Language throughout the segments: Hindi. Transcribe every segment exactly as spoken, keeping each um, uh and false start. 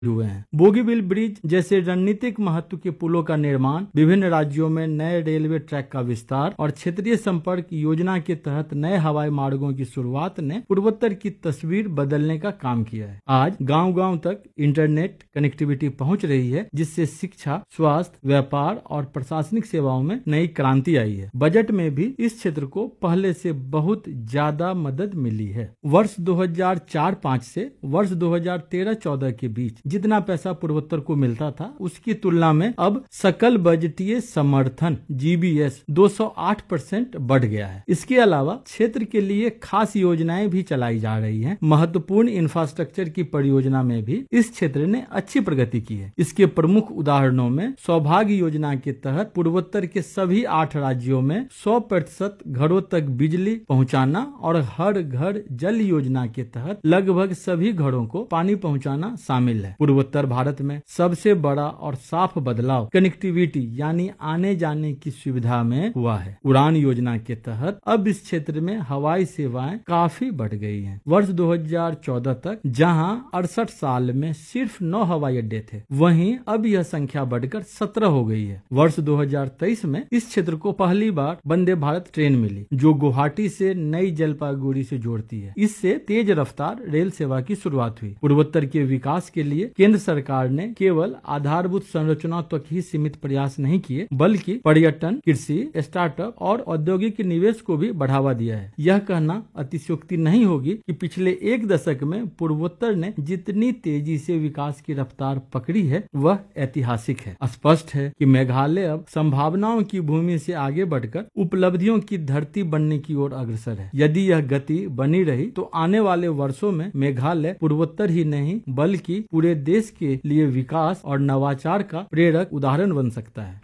हुए हैं। बोगीबिल ब्रिज जैसे रणनीतिक महत्व के पुलों का निर्माण, विभिन्न राज्यों में नए रेलवे ट्रैक का विस्तार और क्षेत्रीय संपर्क योजना के तहत नए हवाई मार्गों की शुरुआत ने पूर्वोत्तर की तस्वीर बदलने का काम किया है। आज गांव-गांव तक इंटरनेट कनेक्टिविटी पहुंच रही है, जिससे शिक्षा, स्वास्थ्य, व्यापार और प्रशासनिक सेवाओं में नई क्रांति आई है। बजट में भी इस क्षेत्र को पहले से बहुत ज्यादा मदद मिली है। वर्ष दो हज़ार चार पाँच से वर्ष दो हज़ार तेरह चौदह के बीच जितना पैसा पूर्वोत्तर को मिलता था, उसकी तुलना में अब सकल बजटीय समर्थन जी बी एस दो सौ आठ परसेंट बढ़ गया है। इसके अलावा क्षेत्र के लिए खास योजनाएं भी चलाई जा रही हैं। महत्वपूर्ण इंफ्रास्ट्रक्चर की परियोजना में भी इस क्षेत्र ने अच्छी प्रगति की है। इसके प्रमुख उदाहरणों में सौभाग्य योजना के तहत पूर्वोत्तर के सभी आठ राज्यों में सौ प्रतिशत घरों तक बिजली पहुंचाना और हर घर जल योजना के तहत लगभग सभी घरों को पानी पहुंचाना शामिल है। पूर्वोत्तर भारत में सबसे बड़ा और साफ बदलाव कनेक्टिविटी यानी आने जाने की सुविधा में हुआ है। उड़ान योजना के तहत अब इस क्षेत्र में हवाई सेवाएं काफी बढ़ गई हैं। वर्ष दो हज़ार चौदह तक जहां अड़सठ साल में सिर्फ नौ हवाई अड्डे थे, वहीं अब यह संख्या बढ़कर सत्रह हो गई है। वर्ष दो हज़ार तेईस में इस क्षेत्र को पहली बार वंदे भारत ट्रेन मिली, जो गुवाहाटी से नई जलपाईगुड़ी से जोड़ती है। इससे तेज रफ्तार रेल सेवा की शुरुआत हुई। पूर्वोत्तर के विकास के लिए केंद्र सरकार ने केवल आधारभूत संरचना तक ही सीमित प्रयास नहीं किए, बल्कि पर्यटन, कृषि, स्टार्टअप और औद्योगिक निवेश को भी बढ़ावा दिया है। यह कहना अतिशयोक्ति नहीं होगी कि पिछले एक दशक में पूर्वोत्तर ने जितनी तेजी से विकास की रफ्तार पकड़ी है, वह ऐतिहासिक है। स्पष्ट है कि मेघालय अब संभावनाओं की भूमि से आगे बढ़कर उपलब्धियों की धरती बनने की ओर अग्रसर है। यदि यह गति बनी रही तो आने वाले वर्षों में मेघालय पूर्वोत्तर ही नहीं बल्कि पूरे देश के लिए विकास और नवाचार का प्रेरक उदाहरण बन सकता है।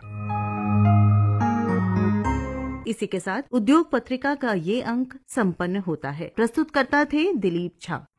इसी के साथ उद्योग पत्रिका का ये अंक संपन्न होता है। प्रस्तुतकर्ता थे दिलीप झा।